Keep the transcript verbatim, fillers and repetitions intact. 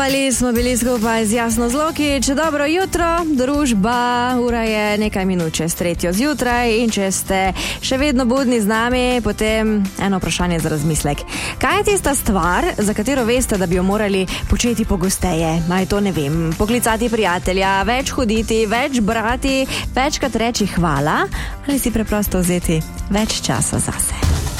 Ali smo bili skupaj z Jasno Zlokič, dobro jutro, družba, ura je nekaj minut čez tretjo zjutraj in če ste še vedno budni z nami, potem eno vprašanje za razmislek. Kaj je tista stvar, za katero veste, da bi jo morali početi pogosteje? Maj to ne vem, poklicati prijatelja, več hoditi, več brati, večkrat reči hvala ali si preprosto vzeti več časa zase?